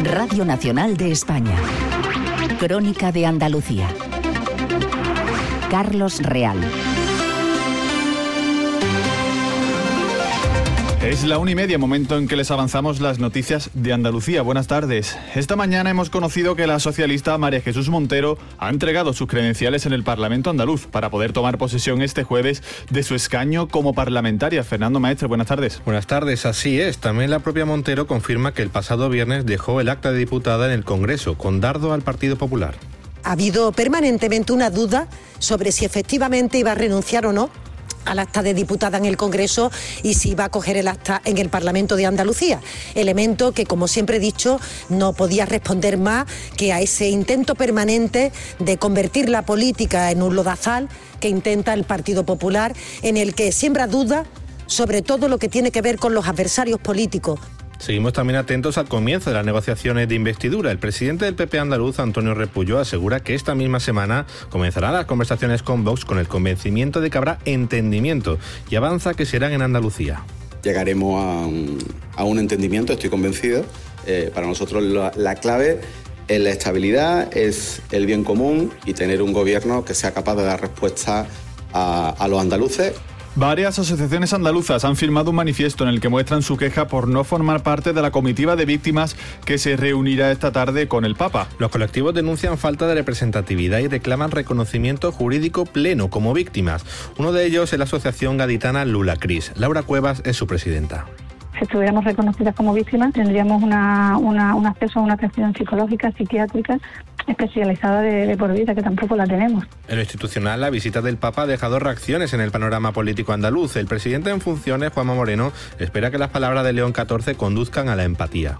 Radio Nacional de España. Crónica de Andalucía. Carlos Real. Es la 1:30, momento en que les avanzamos las noticias de Andalucía. Buenas tardes. Esta mañana hemos conocido que la socialista María Jesús Montero ha entregado sus credenciales en el Parlamento andaluz para poder tomar posesión este jueves de su escaño como parlamentaria. Fernando Maestre, buenas tardes. Buenas tardes, así es. También la propia Montero confirma que el pasado viernes dejó el acta de diputada en el Congreso, con dardo al Partido Popular. Ha habido permanentemente una duda sobre si efectivamente iba a renunciar o no al acta de diputada en el Congreso y si iba a coger el acta en el Parlamento de Andalucía. Elemento que, como siempre he dicho, no podía responder más que a ese intento permanente de convertir la política en un lodazal que intenta el Partido Popular, en el que siembra dudas sobre todo lo que tiene que ver con los adversarios políticos. Seguimos también atentos al comienzo de las negociaciones de investidura. El presidente del PP andaluz, Antonio Repullo, asegura que esta misma semana comenzarán las conversaciones con Vox con el convencimiento de que habrá entendimiento y avanza que serán en Andalucía. Llegaremos a un entendimiento, estoy convencido. Para nosotros la clave es la estabilidad, es el bien común y tener un gobierno que sea capaz de dar respuesta a los andaluces. Varias asociaciones andaluzas han firmado un manifiesto en el que muestran su queja por no formar parte de la comitiva de víctimas que se reunirá esta tarde con el Papa. Los colectivos denuncian falta de representatividad y reclaman reconocimiento jurídico pleno como víctimas. Uno de ellos es la asociación gaditana Lula Cris. Laura Cuevas es su presidenta. Si estuviéramos reconocidas como víctimas, tendríamos un acceso a una atención psicológica, psiquiátrica especializada de por vida, que tampoco la tenemos. En lo institucional, la visita del Papa ha dejado reacciones en el panorama político andaluz. El presidente en funciones, Juanma Moreno, espera que las palabras de León XIV conduzcan a la empatía.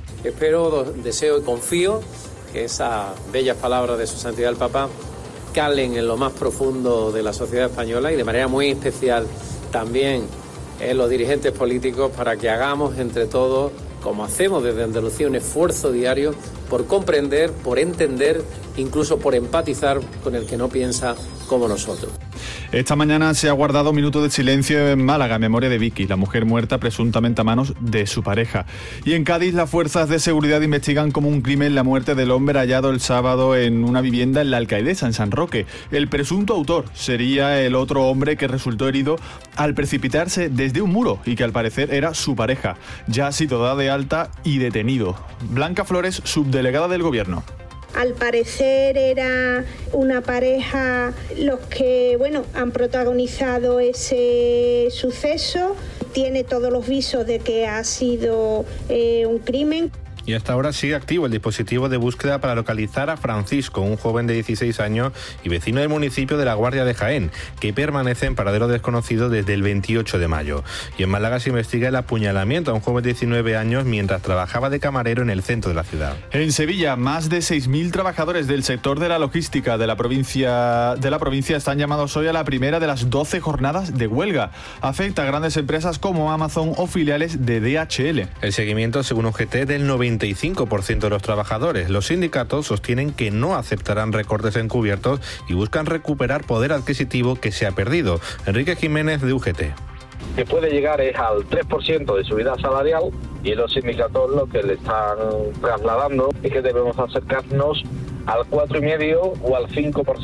Espero, deseo y confío que esas bellas palabras de su santidad el Papa calen en lo más profundo de la sociedad española y de manera muy especial también en los dirigentes políticos, para que hagamos entre todos, como hacemos desde Andalucía, un esfuerzo diario por comprender, por entender, incluso por empatizar con el que no piensa como nosotros. Esta mañana se ha guardado un minuto de silencio en Málaga en memoria de Vicky, la mujer muerta presuntamente a manos de su pareja. Y en Cádiz, las fuerzas de seguridad investigan como un crimen la muerte del hombre hallado el sábado en una vivienda en la Alcaidesa, en San Roque. El presunto autor sería el otro hombre que resultó herido al precipitarse desde un muro y que al parecer era su pareja. Ya ha sido dado de alta y detenido. Blanca Flores, subdelegada del Gobierno. Al parecer era una pareja los que, han protagonizado ese suceso. Tiene todos los visos de que ha sido un crimen. Y hasta ahora sigue activo el dispositivo de búsqueda para localizar a Francisco, un joven de 16 años y vecino del municipio de La Guardia de Jaén, que permanece en paradero desconocido desde el 28 de mayo. Y en Málaga se investiga el apuñalamiento a un joven de 19 años mientras trabajaba de camarero en el centro de la ciudad. En Sevilla, más de 6.000 trabajadores del sector de la logística de la provincia están llamados hoy a la primera de las 12 jornadas de huelga. Afecta a grandes empresas como Amazon o filiales de DHL. El seguimiento, según UGT, del 95% de los trabajadores. Los sindicatos sostienen que no aceptarán recortes encubiertos y buscan recuperar poder adquisitivo que se ha perdido. Enrique Jiménez, de UGT. Que puede llegar es al 3% de subida salarial, y los sindicatos lo que le están trasladando es que debemos acercarnos al 4,5% o al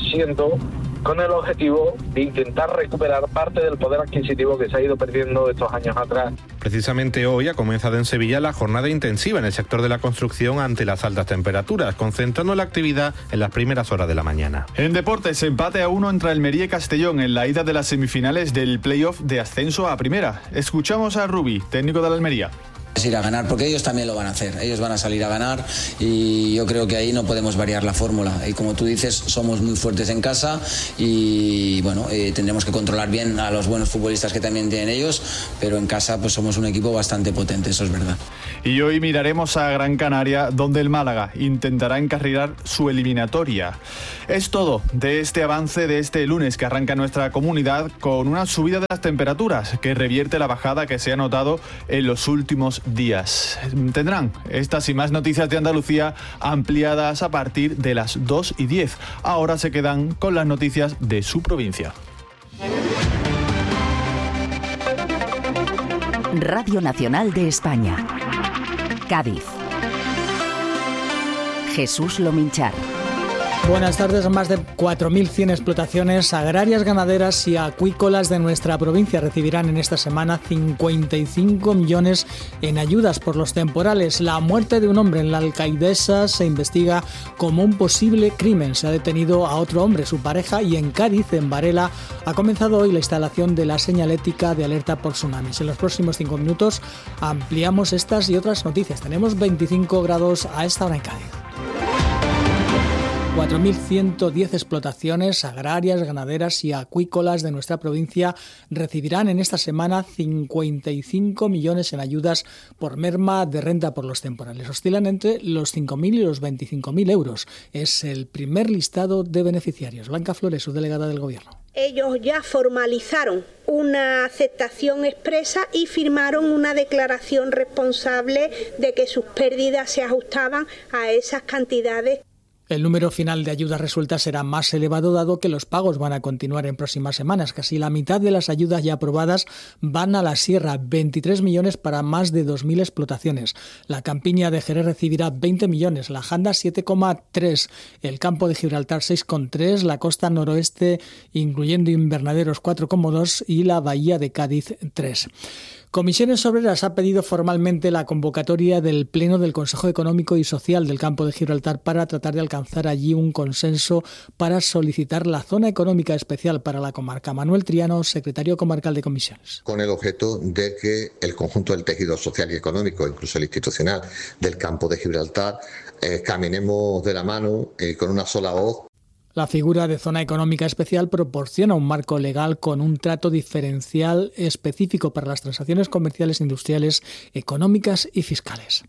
5%, con el objetivo de intentar recuperar parte del poder adquisitivo que se ha ido perdiendo estos años atrás. Precisamente hoy ha comenzado en Sevilla la jornada intensiva en el sector de la construcción ante las altas temperaturas, concentrando la actividad en las primeras horas de la mañana. En deportes, empate a 1 entre Almería y Castellón en la ida de las semifinales del playoff de ascenso a primera. Escuchamos a Rubí, técnico de la Almería. Es ir a ganar, porque ellos también lo van a hacer, ellos van a salir a ganar y yo creo que ahí no podemos variar la fórmula. Y como tú dices, somos muy fuertes en casa y tendremos que controlar bien a los buenos futbolistas que también tienen ellos, pero en casa pues somos un equipo bastante potente, eso es verdad. Y hoy miraremos a Gran Canaria, donde el Málaga intentará encarrilar su eliminatoria. Es todo de este avance de este lunes que arranca nuestra comunidad con una subida de las temperaturas que revierte la bajada que se ha notado en los últimos días. Tendrán estas y más noticias de Andalucía ampliadas a partir de las 2:10. Ahora se quedan con las noticias de su provincia. Radio Nacional de España. Cádiz. Jesús Lominchar. Buenas tardes. Más de 4.100 explotaciones agrarias, ganaderas y acuícolas de nuestra provincia recibirán en esta semana 55 millones en ayudas por los temporales. La muerte de un hombre en la Alcaidesa se investiga como un posible crimen. Se ha detenido a otro hombre, su pareja, y en Cádiz, en Varela, ha comenzado hoy la instalación de la señalética de alerta por tsunamis. En los próximos 5 minutos ampliamos estas y otras noticias. Tenemos 25 grados a esta hora en Cádiz. 4.110 explotaciones agrarias, ganaderas y acuícolas de nuestra provincia recibirán en esta semana 55 millones en ayudas por merma de renta por los temporales. Oscilan entre los 5.000 y los 25.000 euros. Es el primer listado de beneficiarios. Blanca Flores, subdelegada del Gobierno. Ellos ya formalizaron una aceptación expresa y firmaron una declaración responsable de que sus pérdidas se ajustaban a esas cantidades. El número final de ayudas resueltas será más elevado dado que los pagos van a continuar en próximas semanas. Casi la mitad de las ayudas ya aprobadas van a la sierra, 23 millones para más de 2.000 explotaciones. La campiña de Jerez recibirá 20 millones, la Janda 7,3, el campo de Gibraltar 6,3, la costa noroeste, incluyendo invernaderos 4,2 y la bahía de Cádiz 3. Comisiones Obreras ha pedido formalmente la convocatoria del Pleno del Consejo Económico y Social del Campo de Gibraltar para tratar de alcanzar allí un consenso para solicitar la zona económica especial para la comarca. Manuel Triano, secretario comarcal de Comisiones. Con el objeto de que el conjunto del tejido social y económico, incluso el institucional del Campo de Gibraltar, caminemos de la mano con una sola voz. La figura de zona económica especial proporciona un marco legal con un trato diferencial específico para las transacciones comerciales, industriales, económicas y fiscales.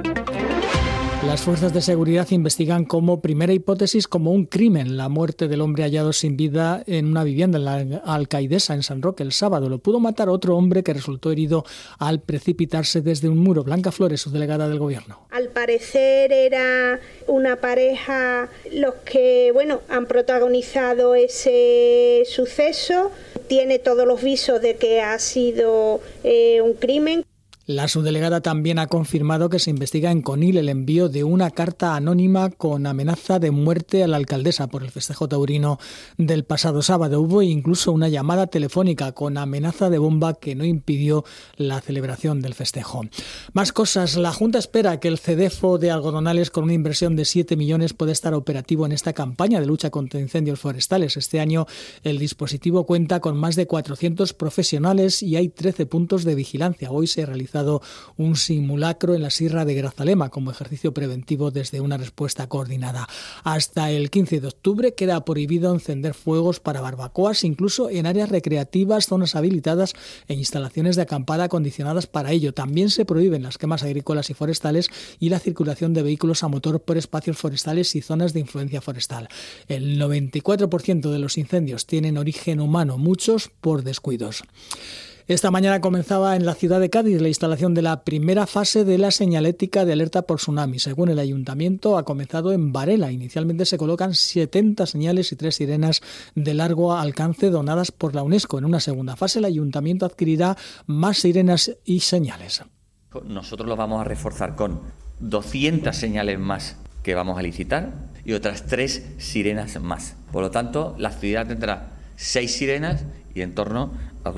Las fuerzas de seguridad investigan como primera hipótesis como un crimen la muerte del hombre hallado sin vida en una vivienda en la Alcaidesa, en San Roque, el sábado. Lo pudo matar otro hombre que resultó herido al precipitarse desde un muro. Blanca Flores, subdelegada del Gobierno. Al parecer era una pareja los que, han protagonizado ese suceso. Tiene todos los visos de que ha sido un crimen. La subdelegada también ha confirmado que se investiga en Conil el envío de una carta anónima con amenaza de muerte a la alcaldesa por el festejo taurino del pasado sábado. Hubo incluso una llamada telefónica con amenaza de bomba que no impidió la celebración del festejo. Más cosas. La Junta espera que el CEDEFO de Algodonales, con una inversión de 7 millones, puede estar operativo en esta campaña de lucha contra incendios forestales. Este año el dispositivo cuenta con más de 400 profesionales y hay 13 puntos de vigilancia. Hoy se realiza un simulacro en la Sierra de Grazalema como ejercicio preventivo desde una respuesta coordinada. Hasta el 15 de octubre queda prohibido encender fuegos para barbacoas, incluso en áreas recreativas, zonas habilitadas e instalaciones de acampada acondicionadas para ello. También se prohíben las quemas agrícolas y forestales y la circulación de vehículos a motor por espacios forestales y zonas de influencia forestal. El 94% de los incendios tienen origen humano, muchos por descuidos. Esta mañana comenzaba en la ciudad de Cádiz la instalación de la primera fase de la señalética de alerta por tsunami. Según el ayuntamiento, ha comenzado en Varela. Inicialmente se colocan 70 señales y 3 sirenas de largo alcance donadas por la UNESCO. En una segunda fase, el ayuntamiento adquirirá más sirenas y señales. Nosotros lo vamos a reforzar con 200 señales más que vamos a licitar y otras 3 sirenas más. Por lo tanto, la ciudad tendrá 6 sirenas y en torno a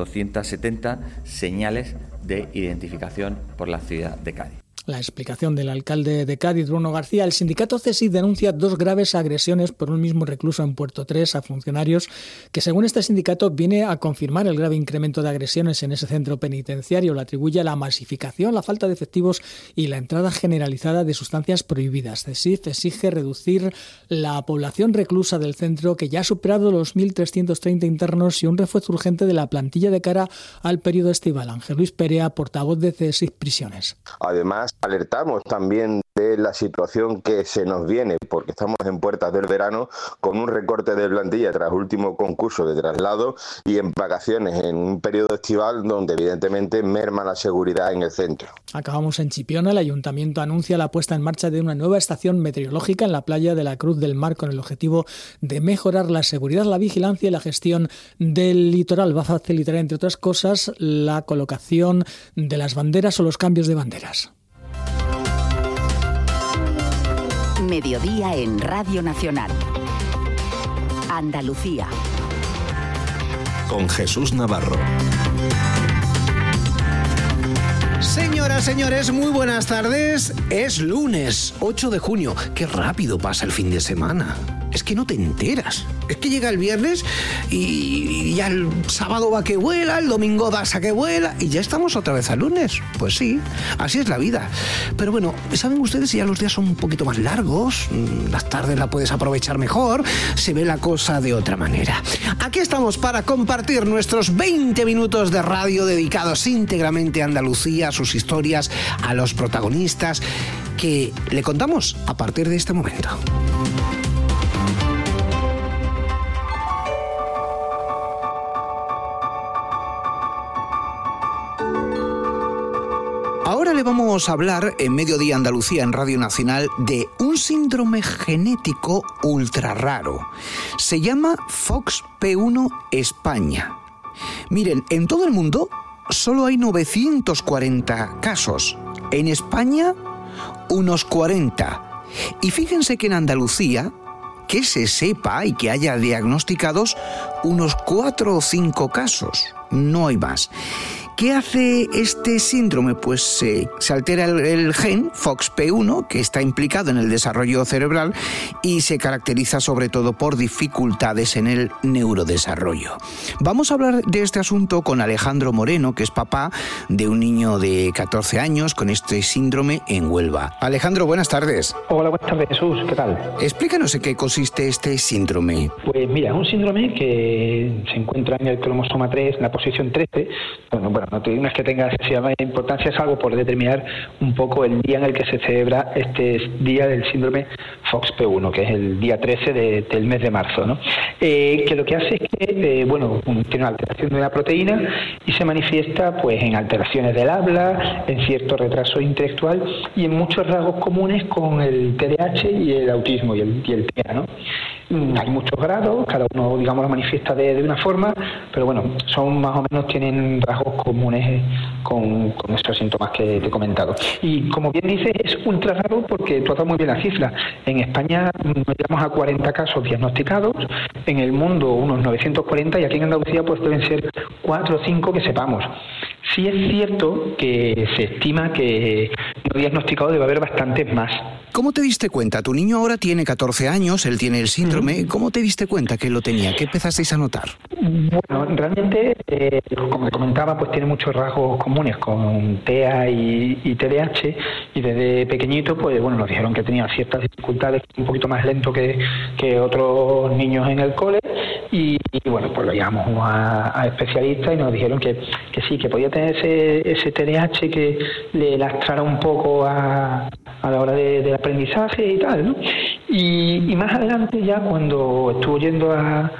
270 señales de identificación por la ciudad de Cádiz. La explicación del alcalde de Cádiz, Bruno García. El sindicato CESIF denuncia 2 graves agresiones por un mismo recluso en Puerto 3 a funcionarios que, según este sindicato, viene a confirmar el grave incremento de agresiones en ese centro penitenciario. Lo atribuye a la masificación, la falta de efectivos y la entrada generalizada de sustancias prohibidas. CESIF exige reducir la población reclusa del centro, que ya ha superado los 1.330 internos, y un refuerzo urgente de la plantilla de cara al periodo estival. Ángel Luis Perea, portavoz de CESIF Prisiones. Además, alertamos también de la situación que se nos viene, porque estamos en puertas del verano, con un recorte de plantilla tras último concurso de traslado y en vacaciones en un periodo estival donde evidentemente merma la seguridad en el centro. Acabamos en Chipiona. El ayuntamiento anuncia la puesta en marcha de una nueva estación meteorológica en la playa de la Cruz del Mar con el objetivo de mejorar la seguridad, la vigilancia y la gestión del litoral. Va a facilitar, entre otras cosas, la colocación de las banderas o los cambios de banderas. Mediodía en Radio Nacional. Andalucía. Con Jesús Navarro. Señoras, señores, muy buenas tardes. Es lunes, 8 de junio. Qué rápido pasa el fin de semana. Es que no te enteras. Es que llega el viernes y ya el sábado va que vuela, el domingo vas a que vuela y ya estamos otra vez al lunes. Pues sí, así es la vida. Pero bueno, ¿saben ustedes si ya los días son un poquito más largos? Las tardes la puedes aprovechar mejor, se ve la cosa de otra manera. Aquí estamos para compartir nuestros 20 minutos de radio dedicados íntegramente a Andalucía, a sus historias, a los protagonistas que le contamos a partir de este momento. Ahora le vamos a hablar en Mediodía Andalucía en Radio Nacional de un síndrome genético ultra raro. Se llama FOXP1 España. Miren, en todo el mundo solo hay 940 casos. En España, unos 40. Y fíjense que en Andalucía, que se sepa y que haya diagnosticados, unos 4 o 5 casos. No hay más. ¿Qué hace este síndrome? Pues se altera el gen FOXP1, que está implicado en el desarrollo cerebral y se caracteriza sobre todo por dificultades en el neurodesarrollo. Vamos a hablar de este asunto con Alejandro Moreno, que es papá de un niño de 14 años con este síndrome en Huelva. Alejandro, buenas tardes. Hola, buenas tardes, Jesús. ¿Qué tal? Explícanos en qué consiste este síndrome. Pues mira, es un síndrome que se encuentra en el cromosoma 3, en la posición 13. Bueno, no es que tenga excesivamente importancia, es algo por determinar un poco el día en el que se celebra este día del síndrome FOXP1, que es el día 13 del mes de marzo, ¿no? Que lo que hace es que, tiene una alteración de la proteína y se manifiesta pues en alteraciones del habla, en cierto retraso intelectual y en muchos rasgos comunes con el TDAH y el autismo y el TEA, ¿no? Hay muchos grados, cada uno, digamos, lo manifiesta de una forma, pero bueno, son más o menos, tienen rasgos comunes con estos síntomas que te he comentado. Y como bien dices, es ultra raro porque tú has dado muy bien la cifra. En España llegamos a 40 casos diagnosticados, en el mundo unos 940 y aquí en Andalucía pues deben ser 4 o 5 que sepamos. Sí es cierto que se estima que no diagnosticado debe haber bastantes más. ¿Cómo te diste cuenta? Tu niño ahora tiene 14 años, él tiene el síndrome. ¿Cómo te diste cuenta que lo tenía? ¿Qué empezasteis a notar? Bueno, realmente, como te comentaba, pues tiene muchos rasgos comunes con TEA y TDAH, y desde pequeñito, pues bueno, nos dijeron que tenía ciertas dificultades, un poquito más lento que otros niños en el cole, y bueno, pues lo llevamos a especialistas y nos dijeron que sí, que podía tener ese TDAH que le lastrara un poco a la hora del aprendizaje y tal, ¿no? Y más adelante, ya cuando estuvo yendo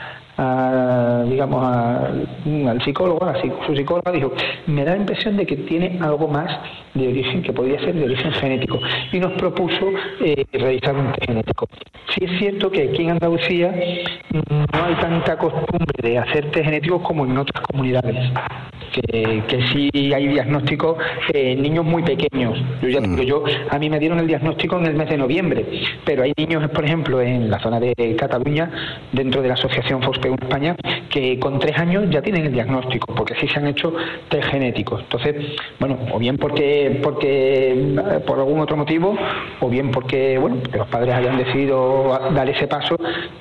al psicólogo, su psicóloga dijo, me da la impresión de que tiene algo más de origen, que podría ser de origen genético, y nos propuso realizar un test genético. Sí es cierto que aquí en Andalucía no hay tanta costumbre de hacer test genéticos como en otras comunidades, que sí hay diagnósticos en niños muy pequeños. A mí me dieron el diagnóstico en el mes de noviembre, pero hay niños, por ejemplo, en la zona de Cataluña, dentro de la asociación FOXP1 España, que con 3 años ya tienen el diagnóstico, porque sí se han hecho test genéticos. Entonces, bueno, o bien porque por algún otro motivo, o bien porque los padres hayan decidido dar ese paso,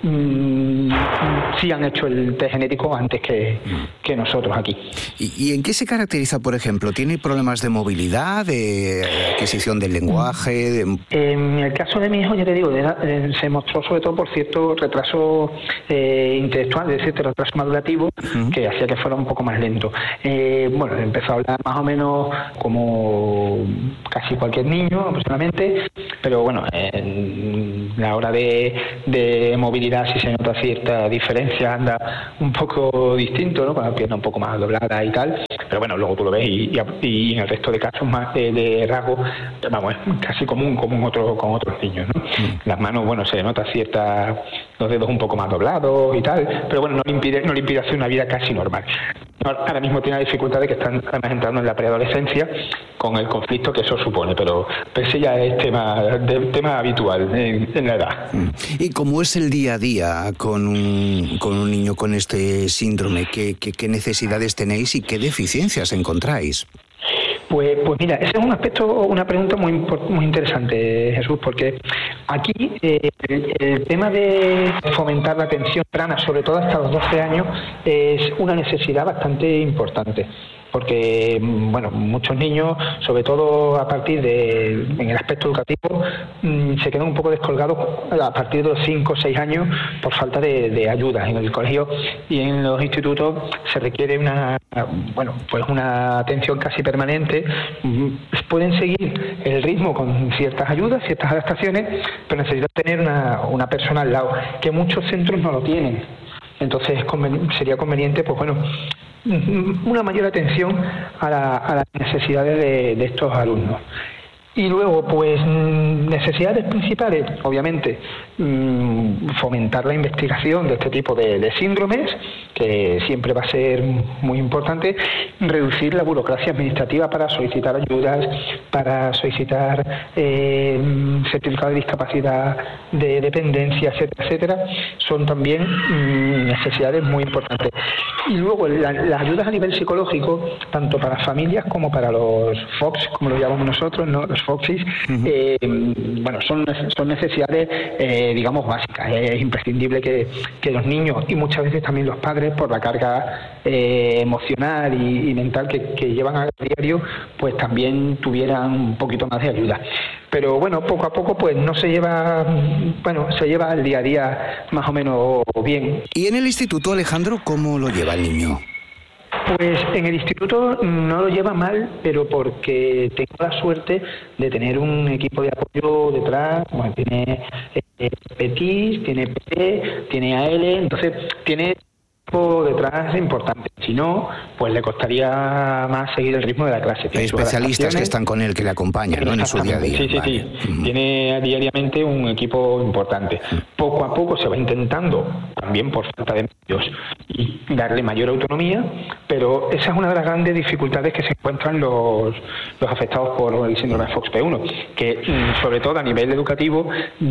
sí han hecho el test genético antes que nosotros aquí. ¿Y en qué se caracteriza, por ejemplo? ¿Tiene problemas de movilidad, de adquisición del lenguaje? En el caso de mi hijo, ya te digo, se mostró sobre todo por cierto retraso intelectual, de cierto retraso madurativo, que hacía que fuera un poco más lento. Empezó a hablar más o menos como casi cualquier niño, aproximadamente, pero bueno, en la hora de movilidad sí se nota cierta diferencia referencia anda un poco distinto, ¿no? Con la pierna un poco más doblada y tal, pero bueno, luego tú lo ves y en el resto de casos más de rasgos, vamos, es casi común con otros niños, ¿no? Las manos, bueno, se nota los dedos un poco más doblados y tal, pero bueno, no le impide hacer una vida casi normal. Ahora mismo tiene la dificultad de que están además entrando en la preadolescencia con el conflicto que eso supone, pero ese ya es tema habitual en la edad. ¿Y cómo es el día a día con un niño con este síndrome? ¿Qué necesidades tenéis y qué deficiencias encontráis? Pues mira, ese es un aspecto, una pregunta muy interesante, Jesús, porque aquí el tema de fomentar la atención temprana, sobre todo hasta los 12 años, es una necesidad bastante importante. Porque, bueno, muchos niños, sobre todo en el aspecto educativo, se quedan un poco descolgados a partir de los 5 o 6 años por falta de ayuda. En el colegio y en los institutos se requiere una atención casi permanente. Pueden seguir el ritmo con ciertas ayudas, ciertas adaptaciones, pero necesitan tener una persona al lado, que muchos centros no lo tienen. Entonces sería conveniente, pues bueno, una mayor atención a las necesidades de estos alumnos. Y luego, pues, necesidades principales, obviamente, fomentar la investigación de este tipo de síndromes, que siempre va a ser muy importante, reducir la burocracia administrativa para solicitar ayudas, para solicitar certificado de discapacidad, de dependencia, etcétera, etcétera, son también necesidades muy importantes. Y luego, las ayudas a nivel psicológico, tanto para familias como para los FOX, como lo llamamos nosotros, ¿no? Los FOXIS, son necesidades, digamos, básicas. Es imprescindible que los niños y muchas veces también los padres, por la carga emocional y mental que llevan a diario, pues también tuvieran un poquito más de ayuda. Pero bueno, poco a poco pues se lleva el día a día más o menos bien. ¿Y en el instituto, Alejandro, cómo lo lleva el niño? Pues en el instituto no lo lleva mal, pero porque tengo la suerte de tener un equipo de apoyo detrás. Bueno, tiene PETIS, tiene P, tiene AL, entonces tiene detrás importante. Si no, pues le costaría más seguir el ritmo de la clase. Hay especialistas que están con él, que le acompañan, ¿no?, en su día a día. Sí. Tiene diariamente un equipo importante. Poco a poco se va intentando, también por falta de medios, y darle mayor autonomía, pero esa es una de las grandes dificultades que se encuentran los afectados por el síndrome de FOXP1, que sobre todo a nivel educativo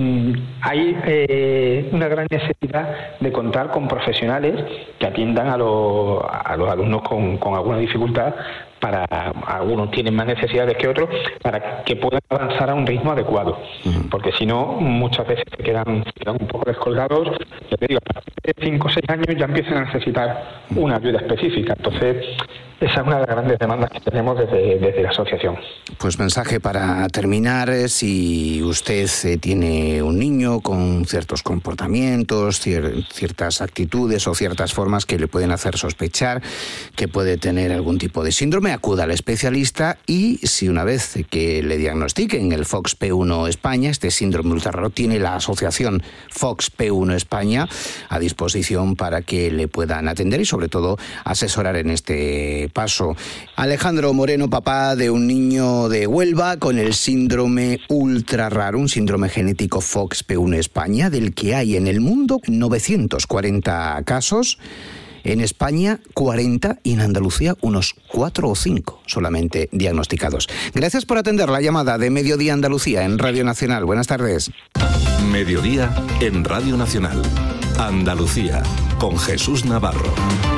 hay una gran necesidad de contar con profesionales que atiendan a los alumnos con alguna dificultad. Algunos tienen más necesidades que otros, para que puedan avanzar a un ritmo adecuado, porque si no, muchas veces se quedan un poco descolgados. Yo te digo, a partir de 5 o 6 años ya empiezan a necesitar una ayuda específica. Entonces, esa es una de las grandes demandas que tenemos desde la asociación. Pues mensaje para terminar: si usted tiene un niño con ciertos comportamientos, ciertas actitudes o ciertas formas que le pueden hacer sospechar que puede tener algún tipo de síndrome, acuda al especialista, y si una vez que le diagnostiquen el FOXP1 España, este síndrome ultrarraro, tiene la asociación FOXP1 España a disposición para que le puedan atender y sobre todo asesorar en este paso. Alejandro Moreno, papá de un niño de Huelva con el síndrome ultrarraro, un síndrome genético FOXP1 España, del que hay en el mundo 940 casos. En España 40 y en Andalucía unos 4 o 5 solamente diagnosticados. Gracias por atender la llamada de Mediodía Andalucía en Radio Nacional. Buenas tardes. Mediodía en Radio Nacional. Andalucía, con Jesús Navarro.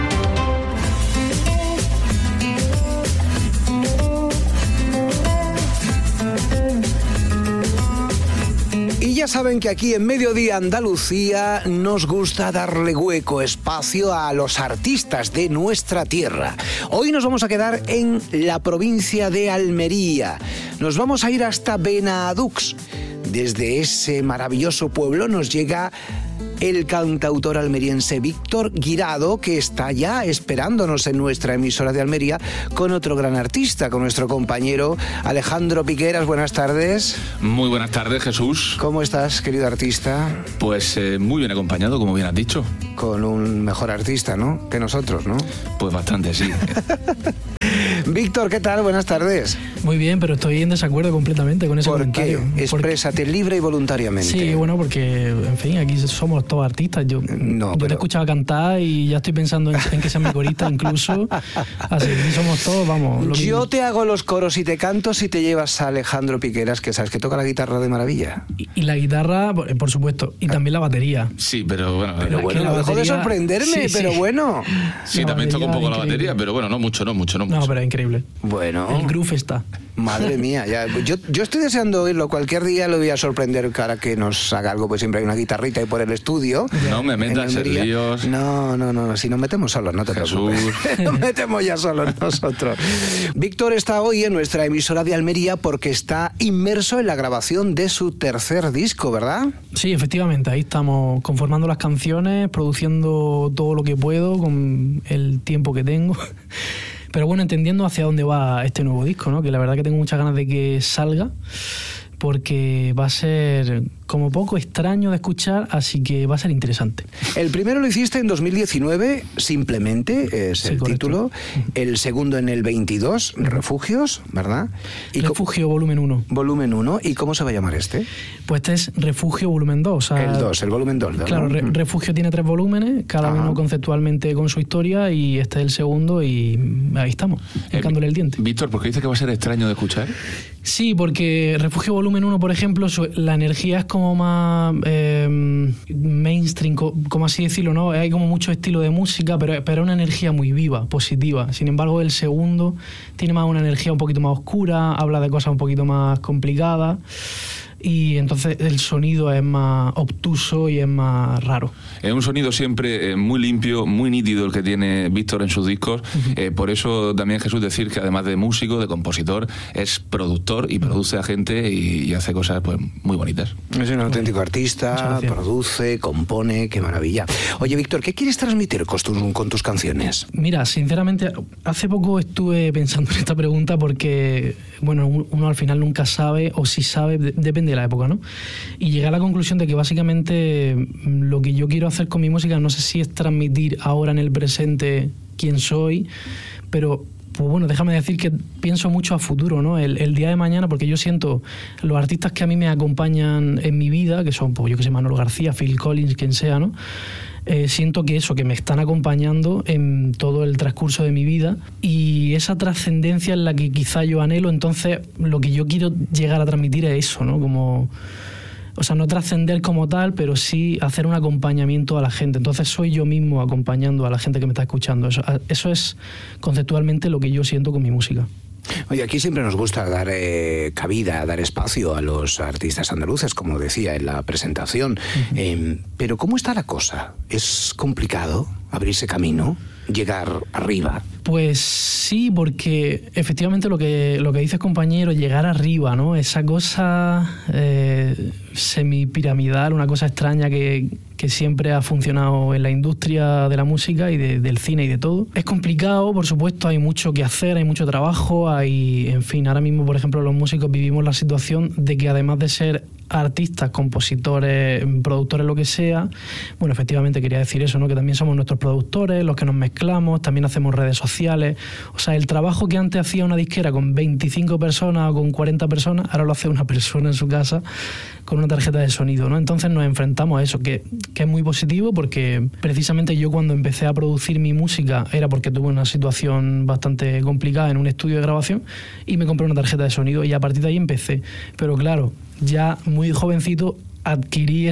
Y ya saben que aquí en Mediodía Andalucía nos gusta darle hueco, espacio a los artistas de nuestra tierra. Hoy nos vamos a quedar en la provincia de Almería. Nos vamos a ir hasta Benadux. Desde ese maravilloso pueblo nos llega el cantautor almeriense Víctor Guirado, que está ya esperándonos en nuestra emisora de Almería con otro gran artista, con nuestro compañero Alejandro Piqueras. Buenas tardes. Muy buenas tardes, Jesús. ¿Cómo estás, querido artista? Pues muy bien acompañado, como bien has dicho. Con un mejor artista, ¿no? Que nosotros, ¿no? Pues bastante, sí. Víctor, ¿qué tal? Buenas tardes. Muy bien, pero estoy en desacuerdo completamente con ese comentario. ¿Por qué? Exprésate libre y voluntariamente. Sí, bueno, porque, en fin, aquí somos todos artistas. Yo te he escuchado cantar y ya estoy pensando en que seas mi corista incluso. Así que somos todos, vamos. Yo te hago los coros y te canto si te llevas a Alejandro Piqueras, que sabes que toca la guitarra de maravilla. Y la guitarra, por supuesto, y también la batería. Sí, pero bueno. Pero bueno, no dejo de sorprenderme, pero bueno. Sí, también toco un poco la batería, pero bueno, no mucho. No, pero es increíble. Bueno. El groove está. Madre mía, ya, yo estoy deseando oírlo. Cualquier día lo voy a sorprender para que nos haga algo, pues siempre hay una guitarrita ahí por el estudio. No me metas en líos. No, si nos metemos solos, no te preocupes. Nos metemos ya solos nosotros. Víctor está hoy en nuestra emisora de Almería porque está inmerso en la grabación de su tercer disco, ¿verdad? Sí, efectivamente, ahí estamos conformando las canciones, produciendo todo lo que puedo con el tiempo que tengo. Pero bueno, entendiendo hacia dónde va este nuevo disco, ¿no? Que la verdad que tengo muchas ganas de que salga, porque va a ser como poco extraño de escuchar, así que va a ser interesante. El primero lo hiciste en 2019, Simplemente, es el título. El segundo en el 22, Refugios, ¿verdad? Refugio volumen 1. Volumen 1. ¿Y cómo se va a llamar este? Pues este es Refugio volumen 2. O sea, el 2, el volumen 2. Claro, Refugio tiene 3 volúmenes, cada uno conceptualmente con su historia, y este es el segundo y ahí estamos, picándole el diente. Víctor, ¿por qué dice que va a ser extraño de escuchar? Sí, porque Refugio volumen 1, por ejemplo, la energía es como más mainstream, como así decirlo, ¿no? Hay como mucho estilo de música, pero una energía muy viva, positiva. Sin embargo, el segundo tiene más una energía un poquito más oscura, habla de cosas un poquito más complicadas, y entonces el sonido es más obtuso y es más raro. Es un sonido siempre muy limpio, muy nítido el que tiene Víctor en sus discos. Por eso también, Jesús, decir que además de músico, de compositor, es productor y produce a gente y hace cosas pues muy bonitas. Es un auténtico artista, produce, compone, qué maravilla. Oye, Víctor, ¿qué quieres transmitir con tus canciones? Mira, sinceramente, hace poco estuve pensando en esta pregunta porque, bueno, uno al final nunca sabe, o si sabe, depende de la época, ¿no? Y llegué a la conclusión de que básicamente lo que yo quiero hacer con mi música, no sé si es transmitir ahora en el presente quién soy, pero pues bueno, déjame decir que pienso mucho a futuro, ¿no? El día de mañana, porque yo siento los artistas que a mí me acompañan en mi vida, que son, pues yo que sé, Manolo García, Phil Collins, quien sea, ¿no? Siento que me están acompañando en todo el transcurso de mi vida, y esa trascendencia es la que quizá yo anhelo. Entonces lo que yo quiero llegar a transmitir es eso, ¿no? Como, o sea, no trascender como tal, pero sí hacer un acompañamiento a la gente. Entonces soy yo mismo acompañando a la gente que me está escuchando. Eso es conceptualmente lo que yo siento con mi música. Oye, aquí siempre nos gusta dar cabida, dar espacio a los artistas andaluces, como decía en la presentación. Pero ¿cómo está la cosa? ¿Es complicado abrirse camino, llegar arriba? Pues sí, porque efectivamente lo que dices, compañero, llegar arriba, ¿no? Esa cosa semipiramidal, una cosa extraña que siempre ha funcionado en la industria de la música y del cine y de todo. Es complicado, por supuesto, hay mucho que hacer, hay mucho trabajo, en fin, ahora mismo, por ejemplo, los músicos vivimos la situación de que además de ser artistas, compositores, productores, lo que sea, bueno, efectivamente quería decir eso, ¿no? Que también somos nuestros productores, los que nos mezclamos, también hacemos redes sociales. O sea, el trabajo que antes hacía una disquera con 25 personas o con 40 personas, ahora lo hace una persona en su casa con una tarjeta de sonido, ¿no? Entonces nos enfrentamos a eso, que es muy positivo, porque precisamente yo cuando empecé a producir mi música era porque tuve una situación bastante complicada en un estudio de grabación y me compré una tarjeta de sonido, y a partir de ahí empecé. Pero claro, ya muy jovencito adquirí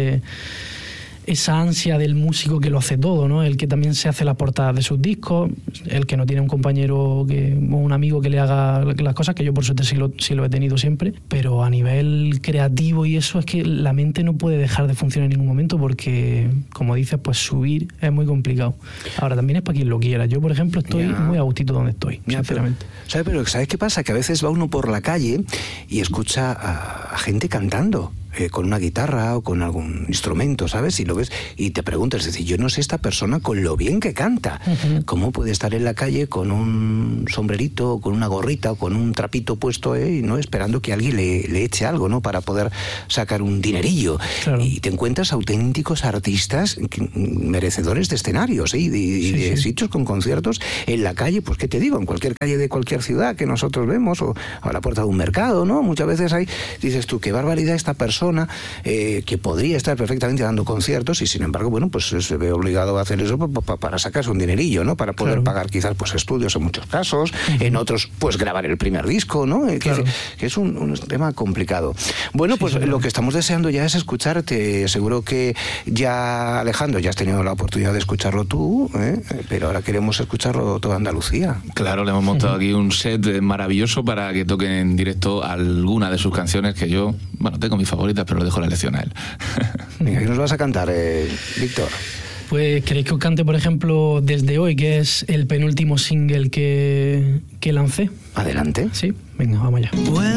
esa ansia del músico que lo hace todo, ¿no? El que también se hace las portadas de sus discos, el que no tiene un compañero o un amigo que le haga las cosas, que yo por suerte sí lo he tenido siempre, pero a nivel creativo y eso, es que la mente no puede dejar de funcionar en ningún momento, porque, como dices, pues subir es muy complicado. Ahora, también es para quien lo quiera. Yo, por ejemplo, estoy muy a gustito donde estoy, sinceramente. Pero ¿sabes qué pasa? Que a veces va uno por la calle y escucha a gente cantando. con una guitarra o con algún instrumento, ¿sabes? Y lo ves y te preguntas, es decir, yo no sé esta persona con lo bien que canta, ¿cómo puede estar en la calle con un sombrerito, con una gorrita o con un trapito puesto, ¿no? Esperando que alguien le eche algo, ¿no? Para poder sacar un dinerillo. Claro. Y te encuentras auténticos artistas merecedores de escenarios, y de sitios con conciertos en la calle, pues qué te digo, en cualquier calle de cualquier ciudad que nosotros vemos, o a la puerta de un mercado, ¿no? Muchas veces dices tú, qué barbaridad esta persona que podría estar perfectamente dando conciertos y sin embargo, bueno, pues se ve obligado a hacer eso para sacarse un dinerillo, ¿no? Para poder pagar quizás pues estudios en muchos casos, en otros pues grabar el primer disco, ¿no? Que es un tema complicado. Bueno, pues lo que estamos deseando ya es escucharte. Seguro que ya, Alejandro, ya has tenido la oportunidad de escucharlo tú, pero ahora queremos escucharlo toda Andalucía. Claro, le hemos montado aquí un set maravilloso para que toquen en directo alguna de sus canciones, que yo, bueno, tengo mis favoritas, pero le dejo la elección a él. Venga, ¿qué nos vas a cantar, Víctor? Pues queréis que os cante, por ejemplo, Desde Hoy, que es el penúltimo single que lancé. Adelante. Sí, venga, vamos allá.